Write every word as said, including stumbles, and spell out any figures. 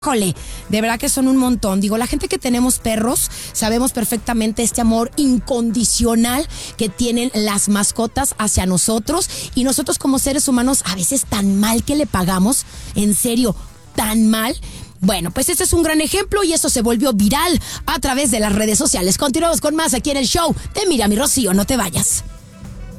Jole, de verdad que son un montón. Digo, la gente que tenemos perros, sabemos perfectamente este amor incondicional que tienen las mascotas hacia nosotros. Y nosotros como seres humanos, a veces tan mal que le pagamos, en serio, tan mal. Bueno, pues este es un gran ejemplo y eso se volvió viral a través de las redes sociales. Continuamos con más aquí en el show de Mira mi Rocío, no te vayas.